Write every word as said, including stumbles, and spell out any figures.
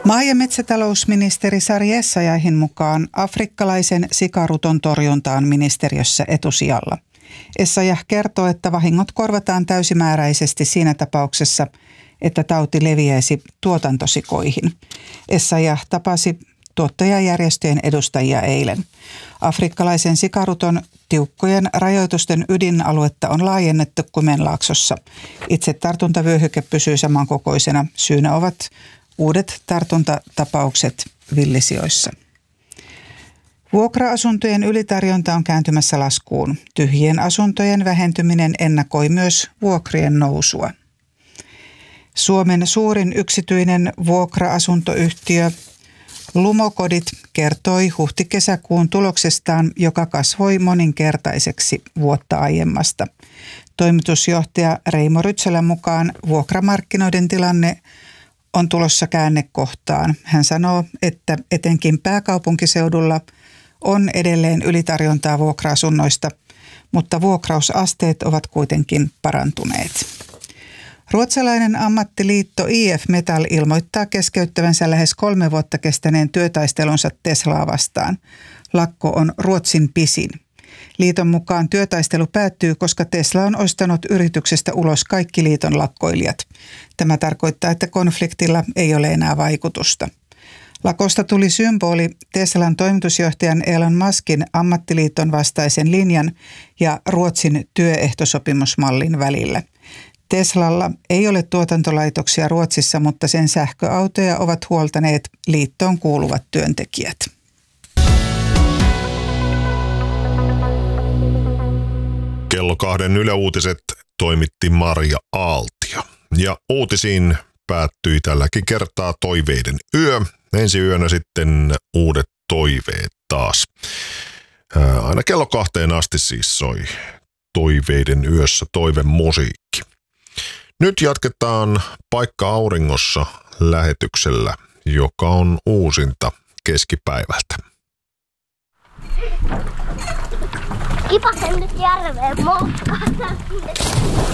Maa- ja metsätalousministeri Sari Essayahin mukaan afrikkalaisen sikaruton torjunta on ministeriössä etusijalla. Essayah kertoo, että vahingot korvataan täysimääräisesti siinä tapauksessa, että tauti leviäisi tuotantosikoihin. Essayah tapasi tuottajajärjestöjen edustajia eilen. Afrikkalaisen sikaruton tiukkojen rajoitusten ydinaluetta on laajennettu Kymenlaaksossa. Itse tartuntavyöhyke pysyy samankokoisena. Syynä ovat uudet tartuntatapaukset villisioissa. Vuokra-asuntojen ylitarjonta on kääntymässä laskuun. Tyhjien asuntojen vähentyminen ennakoi myös vuokrien nousua. Suomen suurin yksityinen vuokra-asuntoyhtiö Lumokodit kertoi huhti-kesäkuun tuloksestaan, joka kasvoi moninkertaiseksi vuotta aiemmasta. Toimitusjohtaja Reimo Rytsälän mukaan vuokramarkkinoiden tilanne on tulossa käännekohtaan. Hän sanoo, että etenkin pääkaupunkiseudulla on edelleen ylitarjontaa vuokra-asunnoista, mutta vuokrausasteet ovat kuitenkin parantuneet. Ruotsalainen ammattiliitto I F Metall ilmoittaa keskeyttävänsä lähes kolme vuotta kestäneen työtaistelunsa Teslaa vastaan. Lakko on Ruotsin pisin. Liiton mukaan työtaistelu päättyy, koska Tesla on ostanut yrityksestä ulos kaikki liiton lakkoilijat. Tämä tarkoittaa, että konfliktilla ei ole enää vaikutusta. Lakosta tuli symboli Teslan toimitusjohtajan Elon Muskin ammattiliiton vastaisen linjan ja Ruotsin työehtosopimusmallin välillä. Teslalla ei ole tuotantolaitoksia Ruotsissa, mutta sen sähköautoja ovat huoltaneet liittoon kuuluvat työntekijät. Kello kahden Yle Uutiset toimitti Marja Aaltia. Ja uutisiin päättyi tälläkin kertaa toiveiden yö. Ensi yönä sitten uudet toiveet taas. Ää, aina kello kahteen asti siis soi toiveiden yössä toivemusiikki. Nyt jatketaan Paikka auringossa lähetyksellä, joka on uusinta keskipäivältä. Kipasen nyt järveen moskata.